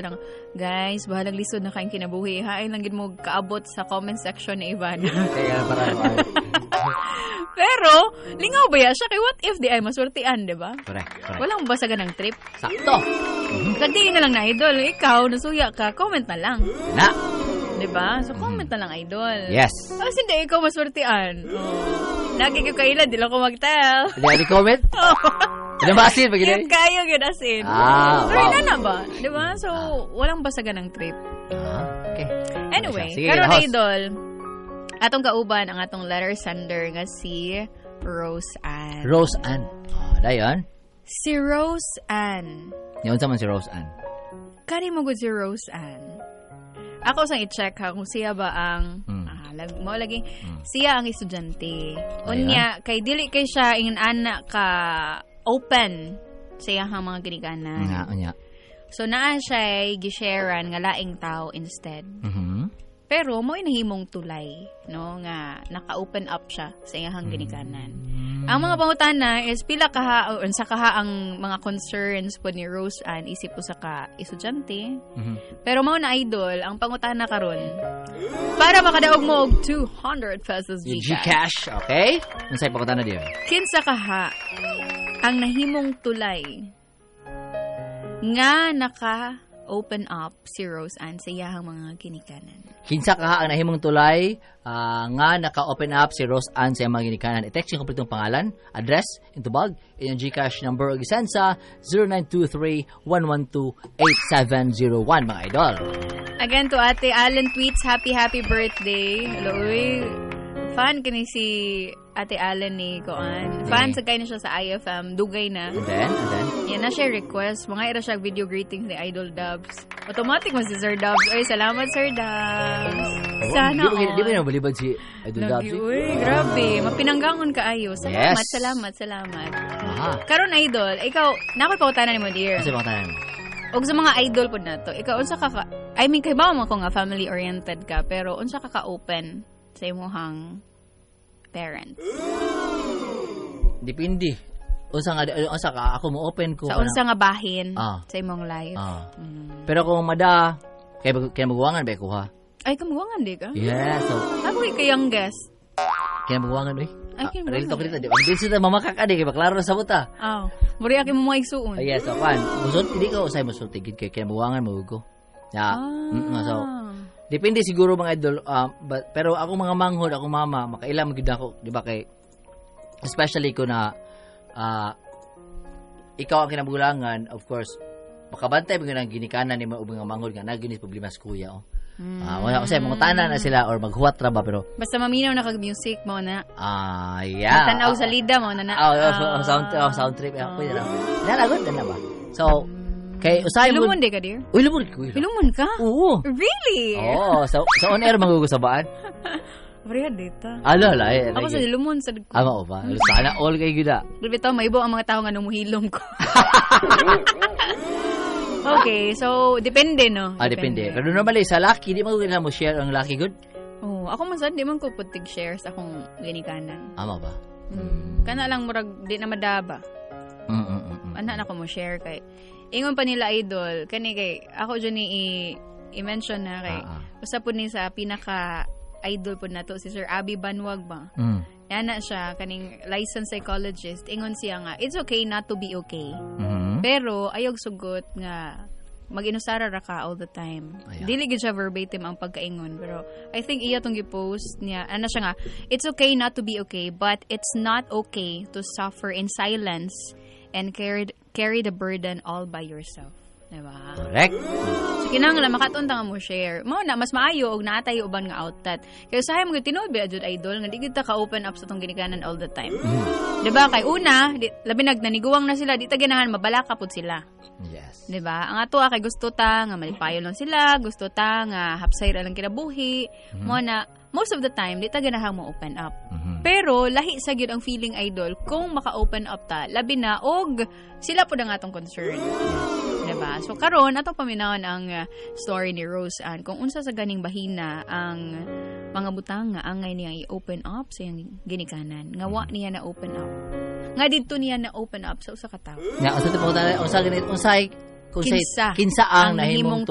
lang, guys, bahalang lisod na kayong kinabuhi. Hain lang gid mo kaabot sa comment section ni Ivana. Kaya parang Pero, lingaw ba yan siya? Kay what if di ay maswertian, di ba? correct. Walang basagan ng trip. Sakto. Kagdiin na lang na, idol. Ikaw, nasuya ka, comment na lang. Na. Di ba? So, comment na lang, idol. Yes. Kasi hindi, ikaw maswertian. Lagi ko kailan, di lang ko mag-tell. Hindi comment? Ano ba asin? Cute kayo, yun asin. Pero na ba? Di ba? So, walang basagan ng trip. Okay. Anyway, Sige, karon host. idol, atong kauban ang atong letter sender nga si Rose Ann. Rose Ann. Dayon. Si Rose Ann. Yung sa man si Rose Ann. Kani mo gud si Rose Ann. Ako sang i-check ha kung siya ba ang mo lagi siya ang estudyante. Unya kay dili kay siya ingin ana ka open sa iyang mga ginikanan. Unya. So naa siya gi-sharean nga laing tao instead. Pero mo inahimong tulay, no, nga naka-open up siya sa iyang ginikanan. Ang mga pangutana is pila kaha o unsa kaha ang mga concerns po ni Rose Ann isip usa ka estudyante. Pero mao na idol, ang pangutana karon para makadaog mo og 200 pesos Gcash, okay? Unsay pakutana diyo? Kinsa kaha ang nahimong tulay nga naka-open up si Rose Ann sa iyang mga ginikanan. Kinsa ka ang nahimong tulay nga naka-open up si Rose Ann sa mga ginikanan. I-text yung kompletong pangalan, address, intubag, inyong Gcash number o gisensa 0923-112-8701 mga idol. Again to Ate Allen tweets, happy birthday. Hello, uy. Fan kini si Ate Allen ni Koan. Fan sa kayo na siya sa IFM. Dugay na. And then? Yan na siya request. Mga ira siya video greetings ni Idol Dubs. Automatic mo si Sir Dubs. Ay, salamat Sir Dubs. Sana all. Di ba yung balibad si Idol Dubs? Uy, grabe. Mapinanggangon ka ayo. Salamat, Yes. salamat. Aha. Karon Idol, ikaw, napapakutanan ni mo, dear. Kasi pakutanan mo. Og sa mga idol po na to, ikaw, unsa ka I mean, kay ba mo ko nga family-oriented ka, pero unsa ka ka-open sa imuhang parents? Depende. Unsa ka, ako mo open ko. Sa unsa nga bahin sa imong life. Pero kung mada, kaya magwangan ba kuha? Ay, kamuwangan di ka? Yeah, so. Ako kay youngest. Kaya magwangan ba? Ay, kaya Real talk dito. Hindi sila mamakak ka, di kaya maklaro na sa buta. Muri aki mo mga igsuon. Yes, so kan. Musot, hindi ka usay musot. Kaya magwangan mo ko. Yeah. So, depende siguro mga idol. Pero ako mga manghod, ako mama, makailang magiging ako, di ba kay, especially ko na, ikaw ang kinabulangan, of course, makabantay mo ng ginikanan ni mga manghod nga, naginis problema sa kuya, wala kasi mga tanan na sila or maghuwat ra ba pero basta maminaw na kag-music mo na. Yeah. Tanaw sa lida mo na. Sound trip ako yun. Nalagod na ba? So, kay usay mo. Lumon di ka, dear? Uy, lumon ko. Lumon ka? Oo. Really? Oo. So on air magugusabaan. Maria data. Ala. Ako sa lumon sa Ako ba? Sana all kay gida. Bito, maibo ang mga tao nga numuhilom ko. Okay, so depende, no? Depende. Pero normally sa laki, di mo share ang laki good? Ako masad, di man ko putig share sa akong ginikanan. Ama ba? Kana lang murag di na madaba. Ana na ko mo share kay ingon pa nila idol kani kay ako dyan i-mention na kay usa po ni sa pinaka idol po nato si Sir Abby Banwag ba. Yan na siya kaning licensed psychologist. Ingon siya nga it's okay not to be okay. Pero ayog sugot nga mag-inusara ra ka all the time. Dili gid siya verbatim ang pagkaingon pero I think iya tong gi-post niya ana siya nga it's okay not to be okay but it's not okay to suffer in silence and carry the burden all by yourself. Diba? Correct. So, kinahanglan makatun ta nga mo share. Mao na mas maayo og naatay uban nga outlet. Kaya usahay mo tinuod ba jud idol nga di gid ta ka open up sa tong ginikanan all the time. Diba? Kay una, labi naniguwang na sila, di ta ganahan mabalaka pud sila. Yes. Diba? Ang ato kay gusto ta nga malipayon lang sila, gusto ta nga hapsay ra lang kinabuhi. Mo na most of the time di ta ganahan mo open up. Pero lahi sa gyud ang feeling idol kung maka-open up ta labi na og sila pud ang atong concern. Diba? So karon atong paminawon ang story ni Rose Ann kung unsa sa ganing bahina ang mga butang nga angay niya i-open up sa iyang ginikanan. Nga wa niya na open up. Nga didto niya na open up sa usa ka tawo. Nga usa ganit unsay kinsa ang nahimong